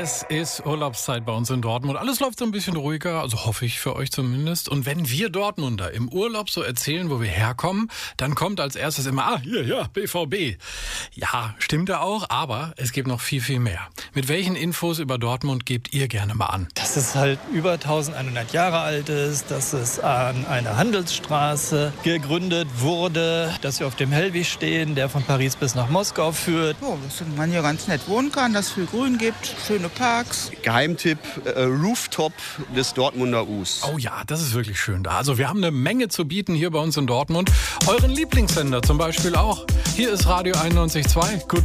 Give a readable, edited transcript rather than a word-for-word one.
Es ist Urlaubszeit bei uns in Dortmund. Alles läuft so ein bisschen ruhiger, also hoffe ich für euch zumindest. Und wenn wir Dortmunder im Urlaub so erzählen, wo wir herkommen, dann kommt als erstes immer, BVB. Ja, stimmt ja auch, aber es gibt noch viel, viel mehr. Mit welchen Infos über Dortmund gebt ihr gerne mal an? Dass es halt über 1100 Jahre alt ist, dass es an einer Handelsstraße gegründet wurde, dass wir auf dem Hellweg stehen, der von Paris bis nach Moskau führt. Oh, dass man hier ganz nett wohnen kann, dass es viel Grün gibt, schöne Parks. Geheimtipp, Rooftop des Dortmunder Us. Oh ja, das ist wirklich schön da. Also wir haben eine Menge zu bieten hier bei uns in Dortmund. Euren Lieblingssender zum Beispiel auch. Hier ist Radio 91.2. Guten